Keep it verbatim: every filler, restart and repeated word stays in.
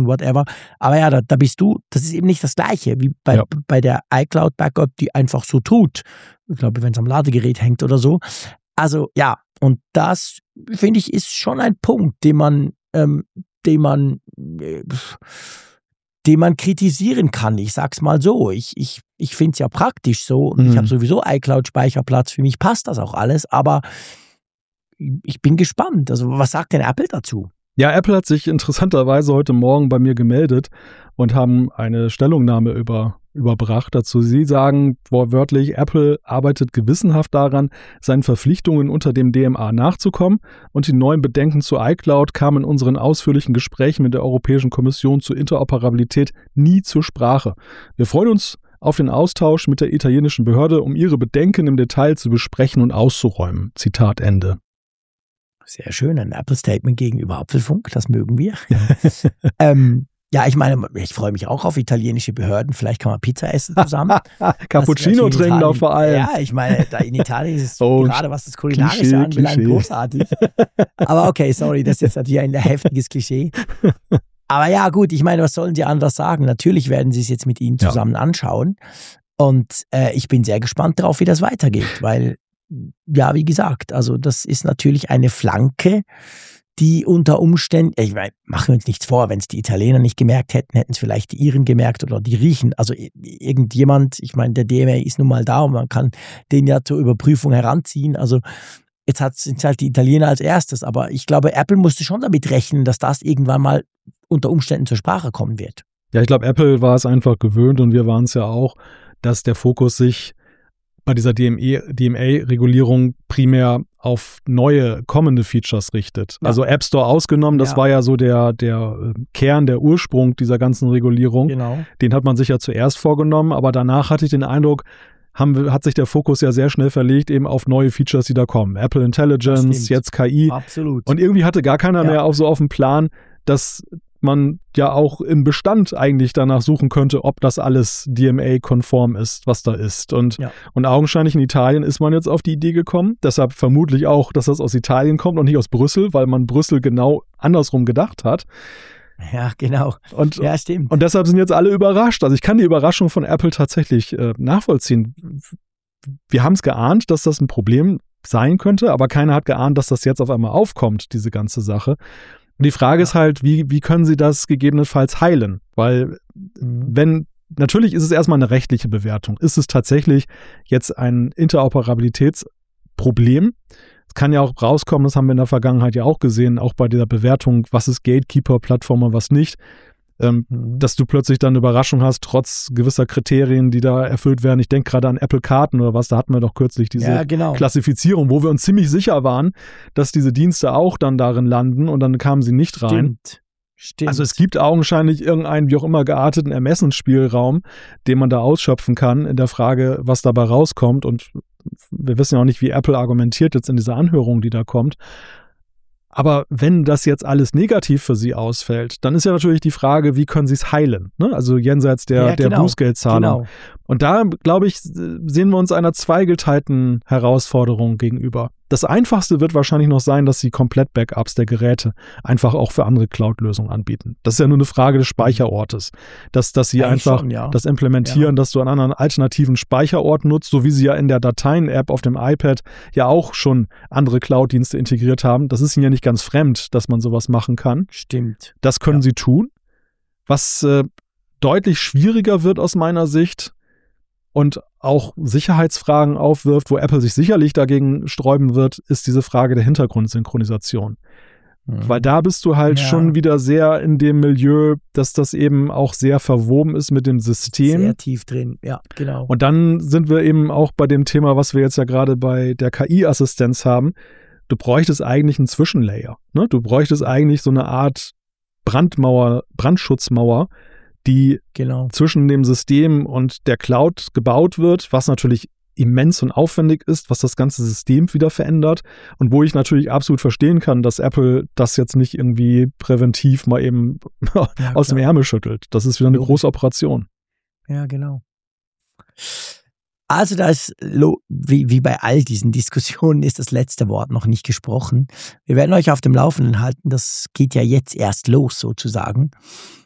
und whatever. Aber ja, da, da bist du, das ist eben nicht das Gleiche wie bei, ja. bei der iCloud-Backup, die einfach so tut. Ich glaube, wenn es am Ladegerät hängt oder so. Also ja, und das, finde ich, ist schon ein Punkt, den man, ähm, den man, äh, den man kritisieren kann. Ich sag's mal so. Ich, ich, ich finde es ja praktisch so. Und mhm. ich habe sowieso iCloud-Speicherplatz. Für mich passt das auch alles. Aber ich bin gespannt. Also, was sagt denn Apple dazu? Ja, Apple hat sich interessanterweise heute Morgen bei mir gemeldet und haben eine Stellungnahme über, überbracht dazu. Sie sagen wortwörtlich, Apple arbeitet gewissenhaft daran, seinen Verpflichtungen unter dem D M A nachzukommen, und die neuen Bedenken zu iCloud kamen in unseren ausführlichen Gesprächen mit der Europäischen Kommission zur Interoperabilität nie zur Sprache. Wir freuen uns auf den Austausch mit der italienischen Behörde, um ihre Bedenken im Detail zu besprechen und auszuräumen. Zitat Ende. Sehr schön, ein Apple-Statement gegenüber Apfelfunk, das mögen wir. ähm, ja, ich meine, ich freue mich auch auf italienische Behörden. Vielleicht kann man Pizza essen zusammen. Cappuccino trinken auch vor allem. Ja, ich meine, da in Italien ist es oh, gerade, was das Kulinarische Klischee, anbelangt, Klischee. großartig. Aber okay, sorry, das ist jetzt natürlich ein heftiges Klischee. Aber ja, gut, ich meine, was sollen sie anders sagen? Natürlich werden sie es jetzt mit Ihnen zusammen ja. anschauen. Und äh, ich bin sehr gespannt darauf, wie das weitergeht, weil ja, wie gesagt, also das ist natürlich eine Flanke, die unter Umständen, ich meine, machen wir uns nichts vor, wenn es die Italiener nicht gemerkt hätten, hätten es vielleicht die Iren gemerkt oder die Riechen. Also irgendjemand, ich meine, der D M A ist nun mal da und man kann den ja zur Überprüfung heranziehen. Also jetzt sind es halt die Italiener als erstes, aber ich glaube, Apple musste schon damit rechnen, dass das irgendwann mal unter Umständen zur Sprache kommen wird. Ja, ich glaube, Apple war es einfach gewöhnt und wir waren es ja auch, dass der Fokus sich bei dieser D M A-Regulierung primär auf neue, kommende Features richtet. Ja. Also App Store ausgenommen, das ja. war ja so der, der Kern, der Ursprung dieser ganzen Regulierung. Genau. Den hat man sich ja zuerst vorgenommen, aber danach hatte ich den Eindruck, haben, hat sich der Fokus ja sehr schnell verlegt eben auf neue Features, die da kommen. Apple Intelligence, jetzt K I. Absolut. Und irgendwie hatte gar keiner ja. mehr auch so auf dem Plan, dass man ja auch im Bestand eigentlich danach suchen könnte, ob das alles D M A-konform ist, was da ist. Und, ja. und augenscheinlich in Italien ist man jetzt auf die Idee gekommen. Deshalb vermutlich auch, dass das aus Italien kommt und nicht aus Brüssel, weil man Brüssel genau andersrum gedacht hat. Ja, genau. Und, ja, stimmt. Und deshalb sind jetzt alle überrascht. Also ich kann die Überraschung von Apple tatsächlich äh, nachvollziehen. Wir haben es geahnt, dass das ein Problem sein könnte, aber keiner hat geahnt, dass das jetzt auf einmal aufkommt, diese ganze Sache. Und die Frage ja. ist halt, wie, wie können sie das gegebenenfalls heilen? Weil mhm. wenn, natürlich ist es erstmal eine rechtliche Bewertung. Ist es tatsächlich jetzt ein Interoperabilitätsproblem? Es kann ja auch rauskommen, das haben wir in der Vergangenheit ja auch gesehen, auch bei dieser Bewertung, was ist Gatekeeper-Plattform und was nicht, ähm, mhm. dass du plötzlich dann eine Überraschung hast, trotz gewisser Kriterien, die da erfüllt werden. Ich denke gerade an Apple-Karten oder was, da hatten wir doch kürzlich diese ja, genau. Klassifizierung, wo wir uns ziemlich sicher waren, dass diese Dienste auch dann darin landen und dann kamen sie nicht rein. Stimmt. Stimmt. Also es gibt augenscheinlich irgendeinen, wie auch immer gearteten Ermessensspielraum, den man da ausschöpfen kann in der Frage, was dabei rauskommt, und wir wissen ja auch nicht, wie Apple argumentiert jetzt in dieser Anhörung, die da kommt. Aber wenn das jetzt alles negativ für sie ausfällt, dann ist ja natürlich die Frage, wie können sie es heilen? Ne? Also jenseits der, ja, der genau. Bußgeldzahlung. Genau. Und da, glaube ich, sehen wir uns einer zweigeteilten Herausforderung gegenüber. Das Einfachste wird wahrscheinlich noch sein, dass sie komplett Backups der Geräte einfach auch für andere Cloud-Lösungen anbieten. Das ist ja nur eine Frage des Speicherortes. Dass, dass sie Eigentlich einfach schon, ja. das implementieren, ja. dass du einen anderen alternativen Speicherort nutzt, so wie sie ja in der Dateien-App auf dem iPad ja auch schon andere Cloud-Dienste integriert haben. Das ist ihnen ja nicht ganz fremd, dass man sowas machen kann. Stimmt. Das können ja. sie tun. Was äh, deutlich schwieriger wird aus meiner Sicht und auch Sicherheitsfragen aufwirft, wo Apple sich sicherlich dagegen sträuben wird, ist diese Frage der Hintergrundsynchronisation. Mhm. Weil da bist du halt ja. schon wieder sehr in dem Milieu, dass das eben auch sehr verwoben ist mit dem System. Sehr tief drin, ja, genau. Und dann sind wir eben auch bei dem Thema, was wir jetzt ja gerade bei der K I-Assistenz haben. Du bräuchtest eigentlich einen Zwischenlayer. Ne? Du bräuchtest eigentlich so eine Art Brandmauer, Brandschutzmauer, die genau. zwischen dem System und der Cloud gebaut wird, was natürlich immens und aufwendig ist, was das ganze System wieder verändert und wo ich natürlich absolut verstehen kann, dass Apple das jetzt nicht irgendwie präventiv mal eben ja, aus dem Ärmel schüttelt. Das ist wieder eine große Operation. Ja, genau. Also da ist, wie, wie bei all diesen Diskussionen, ist das letzte Wort noch nicht gesprochen. Wir werden euch auf dem Laufenden halten. Das geht ja jetzt erst los sozusagen.